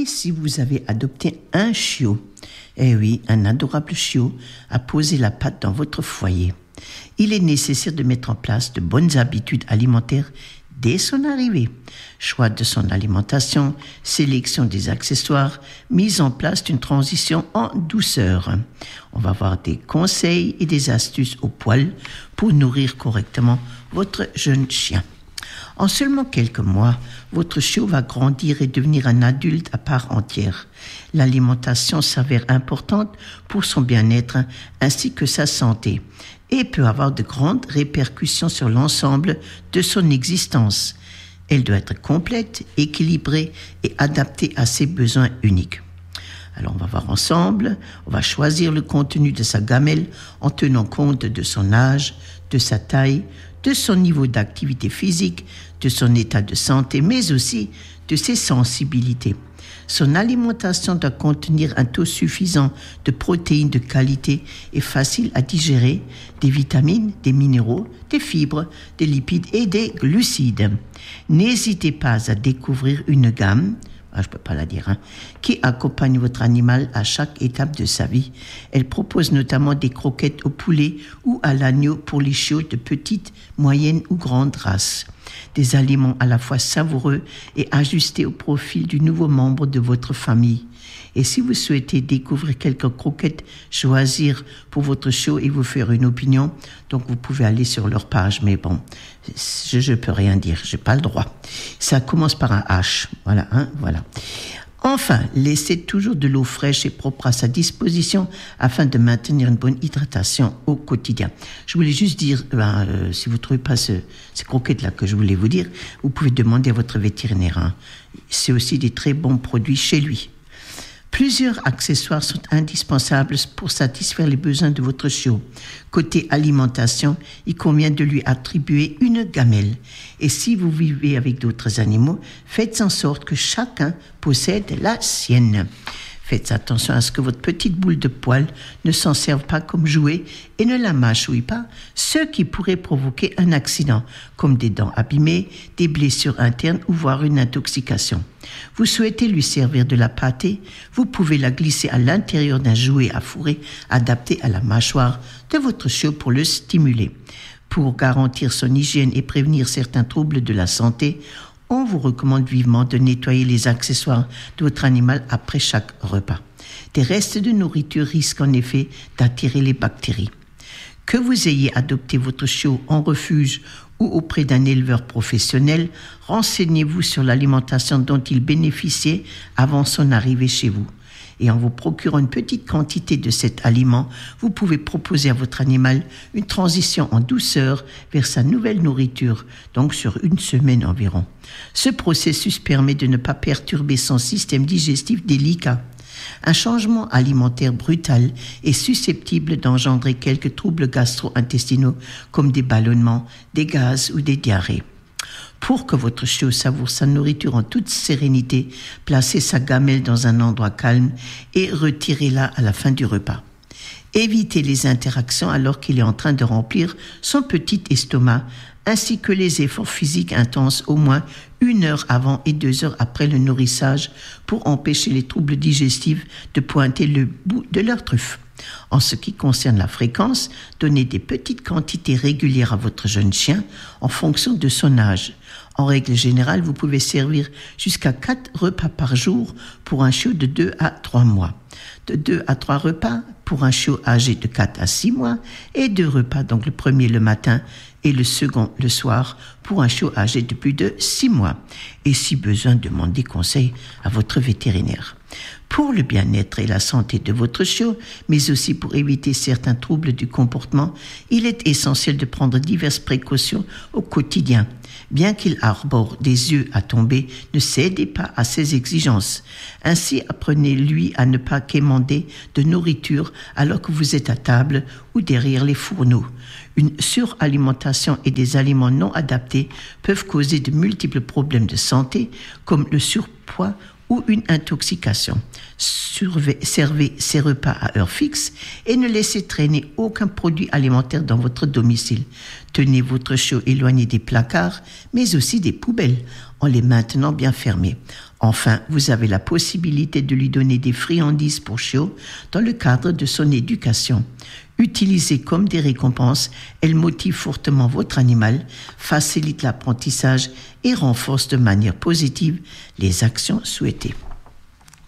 Et si vous avez adopté un chiot, eh oui, un adorable chiot a posé la patte dans votre foyer, il est nécessaire de mettre en place de bonnes habitudes alimentaires dès son arrivée. Choix de son alimentation, sélection des accessoires, mise en place d'une transition en douceur. On va voir des conseils et des astuces au poil pour nourrir correctement votre jeune chien. En seulement quelques mois, votre chiot va grandir et devenir un adulte à part entière. L'alimentation s'avère importante pour son bien-être ainsi que sa santé et peut avoir de grandes répercussions sur l'ensemble de son existence. Elle doit être complète, équilibrée et adaptée à ses besoins uniques. Alors on va voir ensemble, on va choisir le contenu de sa gamelle en tenant compte de son âge, de sa taille, de son niveau d'activité physique, de son état de santé, mais aussi de ses sensibilités. Son alimentation doit contenir un taux suffisant de protéines de qualité et facile à digérer, des vitamines, des minéraux, des fibres, des lipides et des glucides. N'hésitez pas à découvrir une gamme, je ne peux pas la dire, qui accompagne votre animal à chaque étape de sa vie. Elle propose notamment des croquettes au poulet ou à l'agneau pour les chiots de petite, moyenne ou grande race. Des aliments à la fois savoureux et ajustés au profil du nouveau membre de votre famille. Et si vous souhaitez découvrir quelques croquettes, choisir pour votre chiot et vous faire une opinion, donc vous pouvez aller sur leur page. Mais bon, je peux rien dire, j'ai pas le droit. Ça commence par un H, voilà. Enfin, laissez toujours de l'eau fraîche et propre à sa disposition afin de maintenir une bonne hydratation au quotidien. Je voulais juste dire, si vous ne trouvez pas ces croquettes-là que je voulais vous dire, vous pouvez demander à votre vétérinaire. C'est aussi des très bons produits chez lui. Plusieurs accessoires sont indispensables pour satisfaire les besoins de votre chiot. Côté alimentation, il convient de lui attribuer une gamelle. Et si vous vivez avec d'autres animaux, faites en sorte que chacun possède la sienne. Faites attention à ce que votre petite boule de poil ne s'en serve pas comme jouet et ne la mâchouille pas, ce qui pourrait provoquer un accident, comme des dents abîmées, des blessures internes ou voire une intoxication. Vous souhaitez lui servir de la pâtée, vous pouvez la glisser à l'intérieur d'un jouet à fourrer adapté à la mâchoire de votre chiot pour le stimuler. Pour garantir son hygiène et prévenir certains troubles de la santé, on vous recommande vivement de nettoyer les accessoires de votre animal après chaque repas. Des restes de nourriture risquent en effet d'attirer les bactéries. Que vous ayez adopté votre chiot en refuge ou auprès d'un éleveur professionnel, renseignez-vous sur l'alimentation dont il bénéficiait avant son arrivée chez vous. Et en vous procurant une petite quantité de cet aliment, vous pouvez proposer à votre animal une transition en douceur vers sa nouvelle nourriture, donc sur une semaine environ. Ce processus permet de ne pas perturber son système digestif délicat. Un changement alimentaire brutal est susceptible d'engendrer quelques troubles gastro-intestinaux comme des ballonnements, des gaz ou des diarrhées. Pour que votre chiot savoure sa nourriture en toute sérénité, placez sa gamelle dans un endroit calme et retirez-la à la fin du repas. Évitez les interactions alors qu'il est en train de remplir son petit estomac, ainsi que les efforts physiques intenses au moins 1 heure avant et 2 heures après le nourrissage pour empêcher les troubles digestifs de pointer le bout de leur truffe. En ce qui concerne la fréquence, donnez des petites quantités régulières à votre jeune chien en fonction de son âge. En règle générale, vous pouvez servir jusqu'à 4 repas par jour pour un chiot de 2 à 3 mois. De 2 à 3 repas pour un chiot âgé de 4 à 6 mois et 2 repas, donc le premier le matin et le second le soir pour un chiot âgé de plus de 6 mois. Et si besoin, demandez conseil à votre vétérinaire. Pour le bien-être et la santé de votre chiot, mais aussi pour éviter certains troubles du comportement, il est essentiel de prendre diverses précautions au quotidien. Bien qu'il arbore des yeux à tomber, ne cédez pas à ses exigences. Ainsi, apprenez-lui à ne pas quémander de nourriture alors que vous êtes à table ou derrière les fourneaux. Une suralimentation et des aliments non adaptés peuvent causer de multiples problèmes de santé, comme le surpoids ou une intoxication. Servez ces repas à heure fixe et ne laissez traîner aucun produit alimentaire dans votre domicile. Tenez votre chiot éloigné des placards, mais aussi des poubelles, en les maintenant bien fermés. Enfin, vous avez la possibilité de lui donner des friandises pour chiot dans le cadre de son éducation. Utilisées comme des récompenses, elles motivent fortement votre animal, facilitent l'apprentissage et renforcent de manière positive les actions souhaitées.